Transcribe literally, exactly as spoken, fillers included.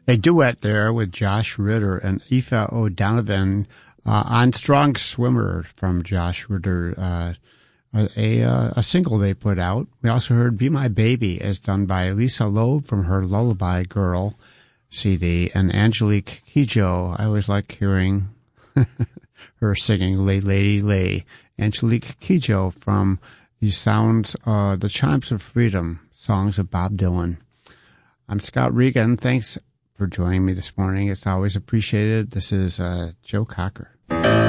a duet there with Josh Ritter and Aoife O'Donovan uh, on Strong Swimmer from Josh Ritter, uh, a, a, a single they put out. We also heard Be My Baby as done by Lisa Loeb from her Lullaby Girl C D, and Angelique Kidjo. I always like hearing her singing Lay Lady Lay. Angelique Kidjo from the sounds, uh, the Chimes of Freedom, songs of Bob Dylan. I'm Scott Regan. Thanks for joining me this morning. It's always appreciated. This is uh, Joe Cocker.